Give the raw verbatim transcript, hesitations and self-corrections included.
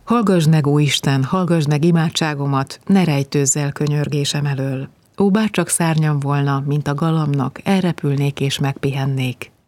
Hallgasd meg, ó Isten, hallgasd meg imádságomat, ne rejtőzz el könyörgésem elől. Ó, bárcsak szárnyam volna, mint a galamnak, elrepülnék és megpihennék.